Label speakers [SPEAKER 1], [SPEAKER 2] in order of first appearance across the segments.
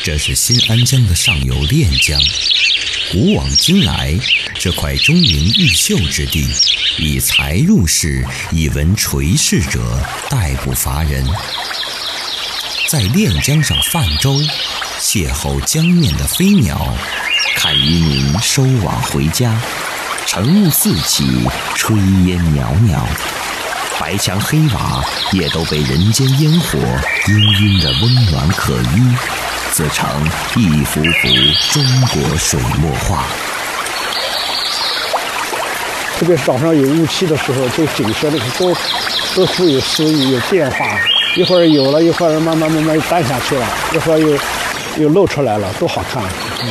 [SPEAKER 1] 这是新安江的上游练江。古往今来，这块中原毓秀之地，以才入仕、以文垂仕者殆不乏人。在练江上泛舟，邂逅江面的飞鸟，看渔民收网回家，晨雾四起，炊烟袅袅，白墙黑瓦也都被人间烟火氤氲的温暖可依，自成一幅幅中国水墨画。
[SPEAKER 2] 特别是早上有雾气的时候，这景色那个多富有诗意，有变化。一会儿有了，一会儿慢慢淡下去了，一会儿又露出来了，多好看！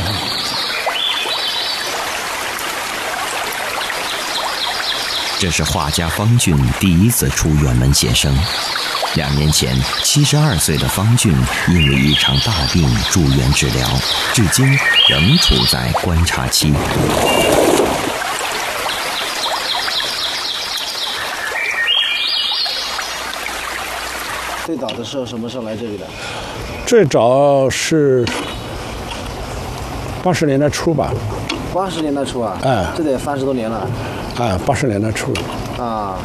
[SPEAKER 1] 这是画家方俊第一次出远门写生。2年前，72岁的方俊因为一场大病住院治疗，至今仍处在观察期。
[SPEAKER 3] 最早的时候什么时候来这里的？
[SPEAKER 2] 最早是80年代初吧。
[SPEAKER 3] 80年代初啊？
[SPEAKER 2] 哎，
[SPEAKER 3] 这得30多年了。
[SPEAKER 2] 哎，80年代初。啊。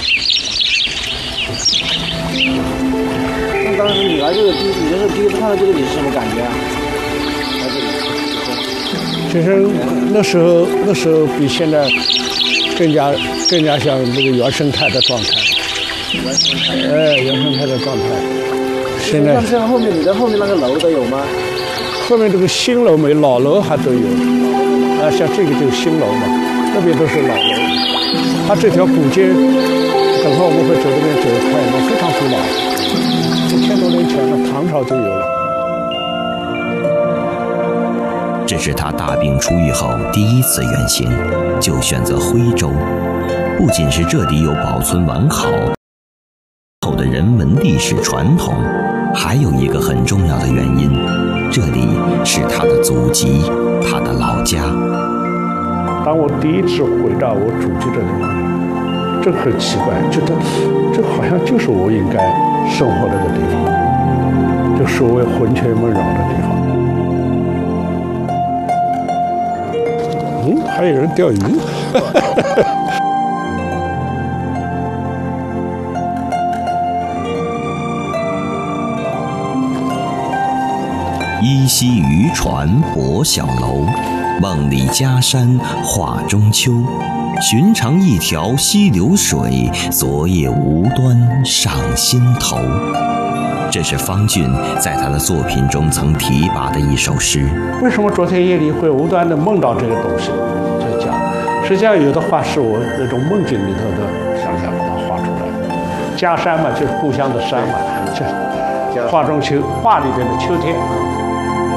[SPEAKER 3] 那当时你来这个你这是第一次看到这个，你是什么感觉啊？来这里。
[SPEAKER 2] 其实那时候比现在更加像这个原生态的状态。原生态的状态。现在
[SPEAKER 3] 像后面你的后面那个楼都有吗？
[SPEAKER 2] 后面这个新楼没，老楼还都有。像这个就是新楼嘛，那边都是老楼。它这条古街，等会我们会走这边走看，非常古老，1000多年前了，唐朝就有了。
[SPEAKER 1] 这是他大病初愈后第一次远行，就选择徽州。不仅是这里有保存完好的人文历史传统，还有一个很重要的原因，这里是他的祖籍，他的老家。
[SPEAKER 2] 当我第一次回到我祖籍的地方，这很奇怪，觉得这好像就是我应该生活的个地方，就所谓魂牵梦绕的地方。还有人钓鱼。
[SPEAKER 1] 依稀渔船泊小楼，梦里家山画中秋。寻常一条溪流水，昨夜无端上心头。这是方俊在他的作品中曾提拔的一首诗。
[SPEAKER 2] 为什么昨天夜里会无端的梦到这个东西？就讲，实际上有的话是我那种梦境里头的想象把它画出来。家山嘛，就是故乡的山嘛，这画中秋，画里边的秋天。